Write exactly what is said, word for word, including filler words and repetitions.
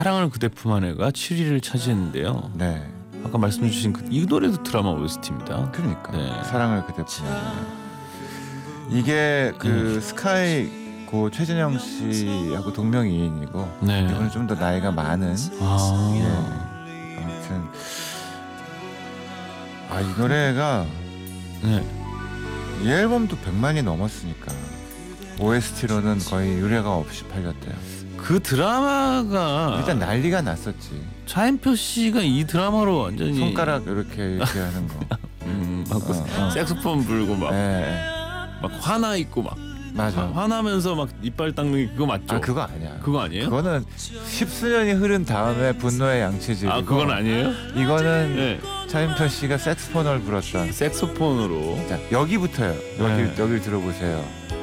사랑을 그대 품 안에가 칠 위를 차지했는데요. 네. 아까 말씀 주신 그, 이 노래도 드라마 오에스티입니다. 그러니까 네. 사랑을 그대 품 안에. 이게 그 음. 스카이 고 최진영 씨하고 동명이인이고 네. 이분은 좀 더 나이가 많은. 아. 예. 아무튼 아, 이 노래가 네. 이 앨범도 백만이 넘었으니까 오에스티로는 거의 유례가 없이 팔렸대요. 그 드라마가 일단 난리가 났었지. 차인표 씨가 이 드라마로 완전히 손가락 이렇게 이렇게 하는 거. 음, 막 어, 어. 색소폰 불고 막, 예, 막 화나 있고 막 맞아. 화, 화나면서 막 이빨 닦는 게 그거 맞죠? 아, 그거 아니야. 그거 아니에요? 그거는 십수년이 흐른 다음에 분노의 양치질이고. 아, 그건 아니에요? 이거는 네. 차인표 씨가 색스폰을 불었던. 색소폰으로. 자, 여기부터요. 여기 네. 여기를 들어보세요.